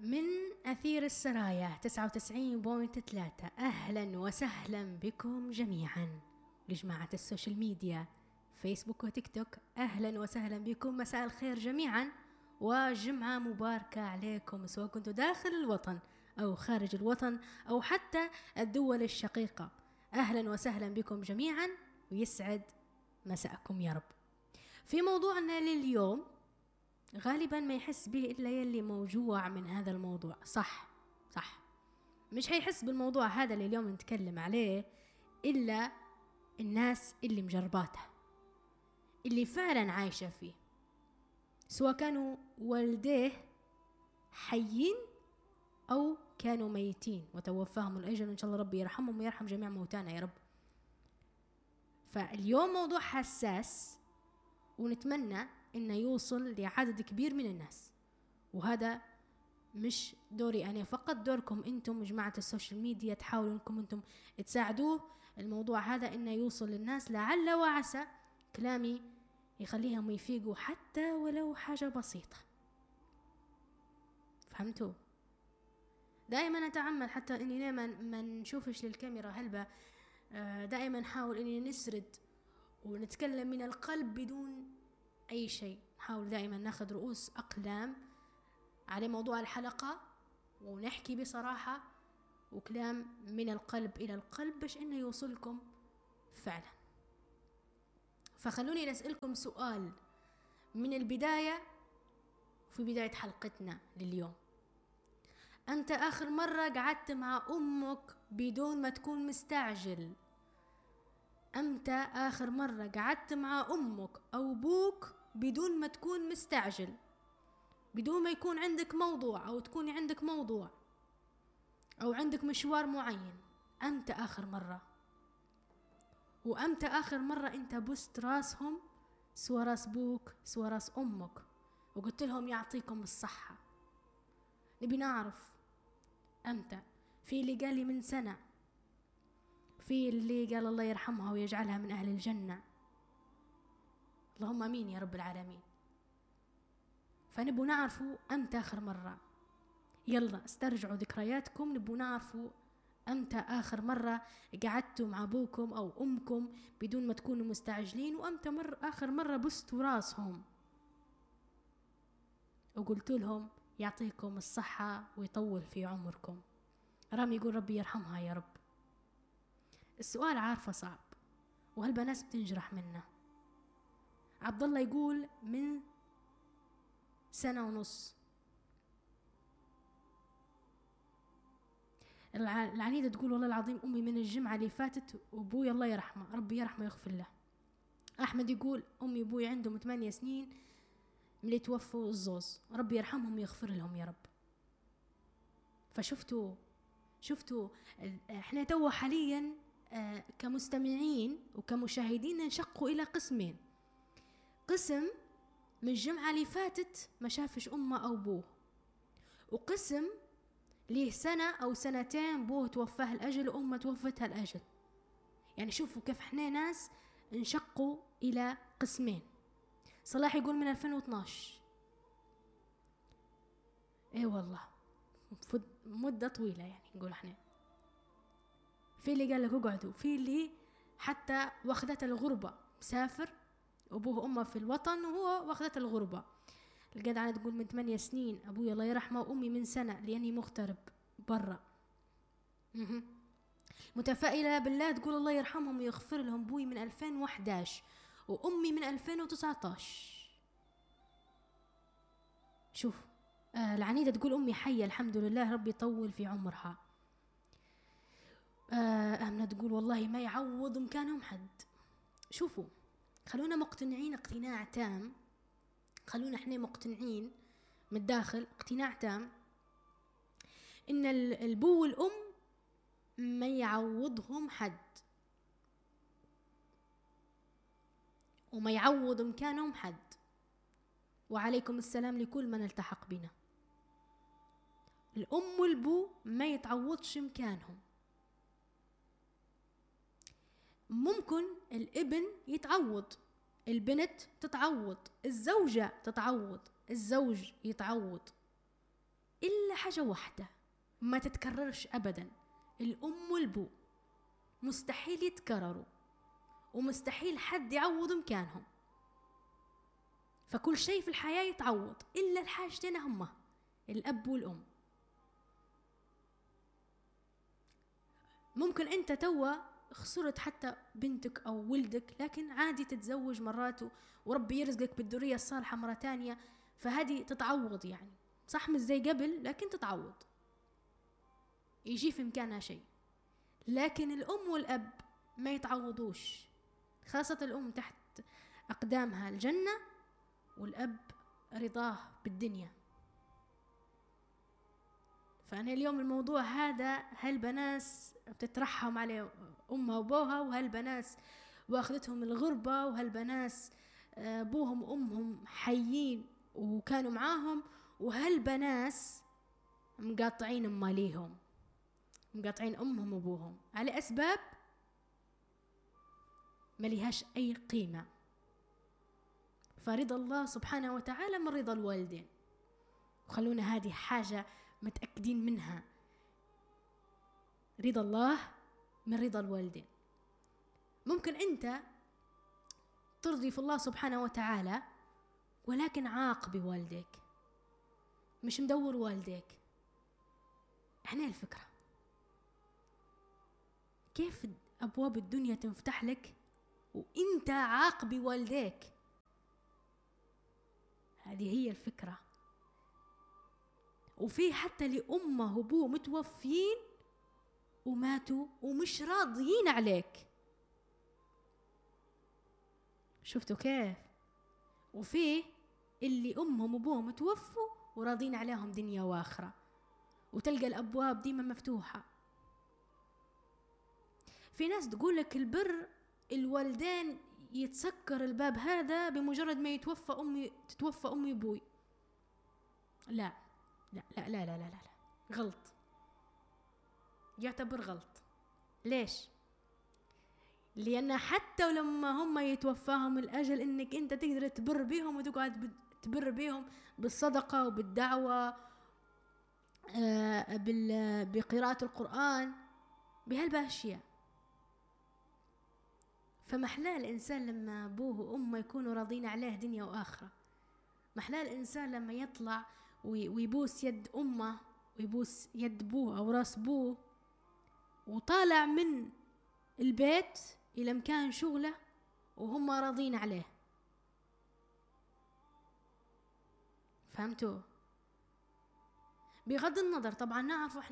من أثير السرايا 99.3. أهلا وسهلا بكم جميعا لجماعة السوشيال ميديا فيسبوك وتيك توك. أهلا وسهلا بكم، مساء الخير جميعا وجمعة مباركة عليكم، سواء كنتوا داخل الوطن أو خارج الوطن أو حتى الدول الشقيقة. أهلا وسهلا بكم جميعا ويسعد مساءكم يا رب. في موضوعنا لليوم غالبا ما يحس به إلا يلي موجوع من هذا الموضوع. صح مش هيحس بالموضوع هذا اللي اليوم نتكلم عليه إلا الناس اللي مجرباتها، اللي فعلا عايشة فيه، سواء كانوا والديه حيين أو كانوا ميتين وتوفاهم الأجل، وإن شاء الله ربي يرحمهم ويرحم جميع موتانا يا رب. فاليوم موضوع حساس ونتمنى إنه يوصل لعدد كبير من الناس، وهذا مش دوري أنا فقط، دوركم أنتم جماعة السوشيال ميديا، تحاولوا أنكم أنتم تساعدوه الموضوع هذا إنه يوصل للناس، لعل وعسى كلامي يخليهم يفيقوا حتى ولو حاجة بسيطة. فهمتوا؟ دائما أتعمد حتى إني ما نشوفش للكاميرا هلبة، دائما نحاول إني نسرد ونتكلم من القلب بدون أي شيء. نحاول دائما ناخذ رؤوس أقلام على موضوع الحلقة ونحكي بصراحة وكلام من القلب إلى القلب باش إنه يوصلكم فعلا. فخلوني أسألكم سؤال من البداية، في بداية حلقتنا لليوم: أنت آخر مرة قعدت مع أمك بدون ما تكون مستعجل؟ أمتى آخر مرة قعدت مع أمك أو أبوك بدون ما تكون مستعجل، بدون ما يكون عندك موضوع أو تكون عندك موضوع أو عندك مشوار معين؟ أمتى آخر مرة؟ وأمتى آخر مرة أنت بست راسهم، سوى راس بوك سوى راس أمك، وقلت لهم يعطيكم الصحة؟ نبي نعرف أمتى. في اللي قال لي من سنة، في اللي قال الله يرحمها ويجعلها من أهل الجنة، اللهم امين يا رب العالمين. فنبو نعرفوا امتى اخر مرة. يلا استرجعوا ذكرياتكم، نبو نعرفوا امتى اخر مرة قعدتوا مع ابوكم او امكم بدون ما تكونوا مستعجلين، وامتى اخر مرة بستوا راسهم وقلتوا لهم يعطيكم الصحة ويطول في عمركم. رامي يقول ربي يرحمها يا رب. السؤال عارفة صعب وهالبنات بتنجرح منه. عبد الله يقول من 1.5 سنة. العنيدة تقول والله العظيم أمي من الجمعة اللي فاتت وأبوي الله يرحمه، ربي يرحمه ويغفر له. أحمد يقول أمي وأبوي عندهم 8 سنين من اللي توفوا الزوز، ربي يرحمهم ويغفر لهم يا رب. فشفتوا احنا تو حاليا كمستمعين وكمشاهدين نشقوا إلى قسمين: قسم من الجمعة اللي فاتت ما شافش أمه أو بوه، وقسم ليه 1 سنة أو 2 بوه توفاه الأجل وأمه توفتها الأجل. يعني شوفوا كيف احنا ناس انشقوا إلى قسمين. صلاح يقول من 2012. ايه والله مدة طويلة يعني نقول احنا. في اللي قال لك اقعدوا، في اللي حتى واخدت الغربة، مسافر أبوه وأمه في الوطن وهو واخدت الغربة. الجدعنة تقول من 8 سنين أبوي الله يرحمه وأمي من 1 سنة لأني مغترب برا. متفائلة بالله تقول الله يرحمهم ويغفر لهم، أبوي من 2011 وأمي من 2019. شوف العنيدة تقول أمي حية الحمد لله ربي يطول في عمرها. أمنة تقول والله ما يعوض مكانهم حد. شوفوا خلونا مقتنعين اقتناع تام، خلونا احنا مقتنعين من الداخل اقتناع تام ان البو والام ما يعوضهم حد وما يعوض مكانهم حد. وعليكم السلام لكل من التحق بنا. الام والبو ما يتعوضش مكانهم. ممكن الابن يتعوض، البنت تتعوض، الزوجة تتعوض، الزوج يتعوض، إلا حاجة واحدة ما تتكررش أبدا، الأم والبو مستحيل يتكرروا، ومستحيل حد يعوض مكانهم. فكل شيء في الحياة يتعوض إلا الحاجتين هما الأب والأم. ممكن أنت توا خسرت حتى بنتك أو ولدك، لكن عادي تتزوج مرات وربي يرزقك بالذرية الصالحة مرة تانية، فهذه تتعوض يعني، صح مش زي قبل لكن تتعوض، يجي في مكانها شيء. لكن الأم والأب ما يتعوضوش، خاصة الأم تحت أقدامها الجنة، والأب رضاه بالدنيا. فأنا اليوم الموضوع هذا، هالبناس بتترحم على أمها وأبوها، وهالبناس واخذتهم الغربة، وهالبناس أبوهم وأمهم حيين وكانوا معاهم، وهالبناس مقاطعين أماليهم، مقاطعين أمهم وأبوهم على أسباب ما لهاش أي قيمة. فرضا الله سبحانه وتعالى من رضا الوالدين، وخلونا هذه حاجة متأكدين منها، رضا الله من رضا الوالدين. ممكن أنت ترضي في الله سبحانه وتعالى ولكن عاقبي والديك، مش مدور والديك. هنا الفكرة، كيف أبواب الدنيا تنفتح لك وإنت عاقبي والديك؟ هذه هي الفكرة. وفي حتى لأمه وأبوه متوفين وماتوا ومش راضيين عليك، شفتوا كيف؟ وفي اللي أمهم وأبوهم متوفوا وراضين عليهم دنيا وآخرة، وتلقى الأبواب ديما مفتوحة. في ناس تقولك البر الوالدين يتسكر الباب هذا بمجرد ما تتوفى أمي وأبوي. لا لا لا لا لا لا لا، غلط، يعتبر غلط. ليش؟ لأن حتى لما هم يتوفاهم الأجل إنك أنت تقدر تبر بيهم وتقعد تبر بيهم بالصدقة وبالدعوة، بقراءة القرآن، بهالباشية. فمحلاه الإنسان لما أبوه وأمه يكونوا راضين عليه دنيا وآخرة. محلاه الإنسان لما يطلع ويبوس يد أمه ويبوس يد أبوه أو راس أبوه، وطالع من البيت إلى مكان شغله وهم راضين عليه. فهمتوا؟ بغض النظر طبعا نعرفوا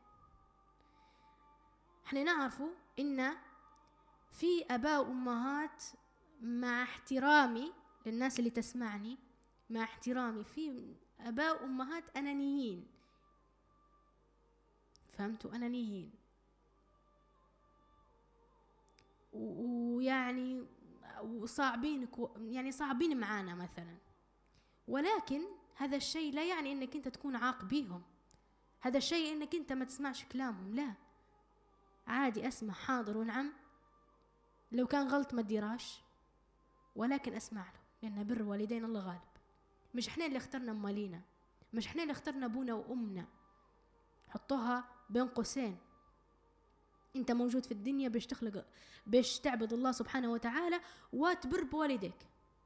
احنا نعرفوا إن في أباء وأمهات، مع احترامي للناس اللي تسمعني، مع احترامي، في أباء وأمهات أنانيين. فهمتوا؟ أنانيين، ويعني وصعبين، يعني صعبين معانا مثلا. ولكن هذا الشيء لا يعني انك انت تكون عاق بيهم، هذا الشيء انك انت ما تسمعش كلامهم، لا، عادي اسمع، حاضر ونعم، لو كان غلط ما تديراش، ولكن اسمع له، لان بر والدين الله غالب. مش احنا اللي اخترنا امالينا، مش احنا اللي اخترنا ابونا وامنا، حطوها بين قوسين. انت موجود في الدنيا باش تعبد الله سبحانه وتعالى وتبر بوالديك.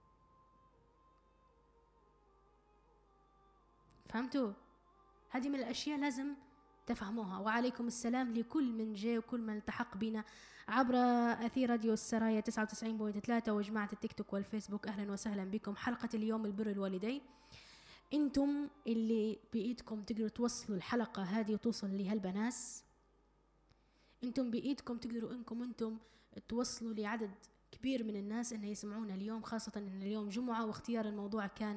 فهمتوا؟ هذه من الاشياء لازم تفهموها. وعليكم السلام لكل من جاء وكل من التحق بنا عبر اثير راديو السرايا 99.3 وجماعة التيك توك والفيسبوك. اهلا وسهلا بكم. حلقة اليوم البر الوالدين. انتم اللي بايدكم تقدروا توصلوا الحلقة هذه وتوصل لهالبناس، انتم بايدكم تقدروا انتم توصلوا لعدد كبير من الناس انه يسمعونا اليوم، خاصة ان اليوم جمعة واختيار الموضوع كان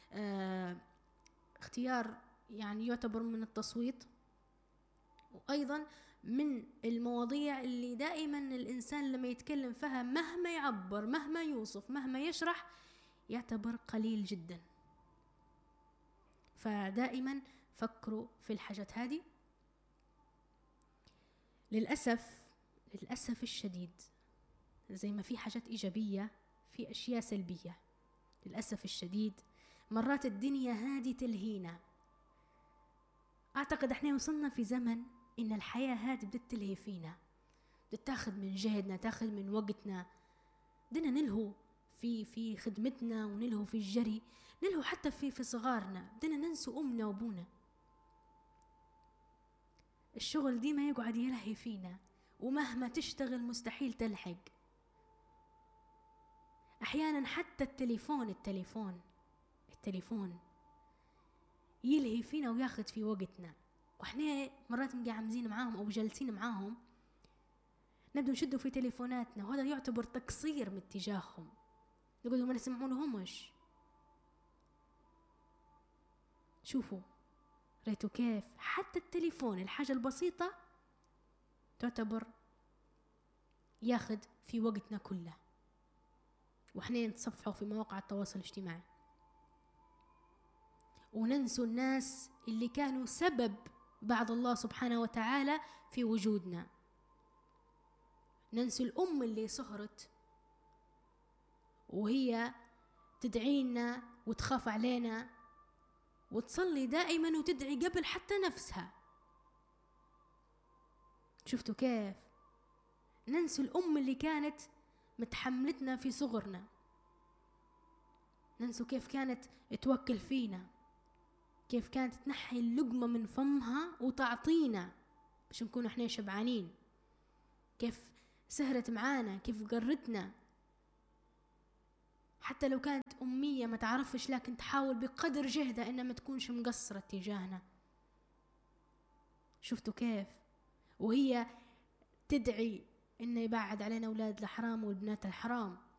اختيار يعني يعتبر من التصويت، وايضا من المواضيع اللي دائما الانسان لما يتكلم فيها مهما يعبر مهما يوصف مهما يشرح يعتبر قليل جدا. فدائما فكروا في الحاجات هذه. للأسف الشديد، زي ما في حاجات إيجابية في أشياء سلبية. للأسف الشديد مرات الدنيا هذه تلهينا، أعتقد إحنا وصلنا في زمن إن الحياة هذه بدها تلهي فينا، بدها تاخذ من جهدنا، تاخذ من وقتنا، بدنا نلهو في خدمتنا، ونلهو في الجري، نلهو حتى في صغارنا، بدنا ننسوا أمنا وأبونا. الشغل ديما يقعد يلهي فينا، ومهما تشتغل مستحيل تلحق. أحيانا حتى التليفون يلهي فينا وياخذ في وقتنا، وإحنا مرات مقعمزين معاهم أو جالسين معاهم نبدأ نشدوا في تليفوناتنا، وهذا يعتبر تقصير من اتجاههم، نقولوا ما نسمعونهمش. شوفوا ريتوا كيف حتى التليفون الحاجة البسيطة تعتبر ياخذ في وقتنا كله، وإحنا نتصفحوا في مواقع التواصل الاجتماعي، وننسوا الناس اللي كانوا سبب بعد الله سبحانه وتعالى في وجودنا. ننسوا الأم اللي سهرت وهي تدعينا وتخاف علينا وتصلي دائما وتدعي قبل حتى نفسها. شفتوا كيف؟ ننسوا الأم اللي كانت متحملتنا في صغرنا، ننسوا كيف كانت توكل فينا، كيف كانت تنحي اللقمة من فمها وتعطينا باش نكون احنا شبعانين، كيف سهرت معانا، كيف قرتنا، حتى لو كانت أمية ما تعرفش لكن تحاول بقدر جهدها إنها ما تكونش مقصرة تجاهنا. شفتوا كيف؟ وهي تدعي إنه يبعد علينا أولاد الحرام والبنات الحرام،